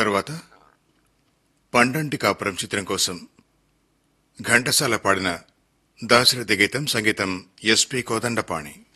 తర్వాత పండంటి కాపురం చిత్రం కోసం ఘంటసాల పాడిన దాశరథి గీతం, సంగీతం ఎస్పి కోదండపాణి.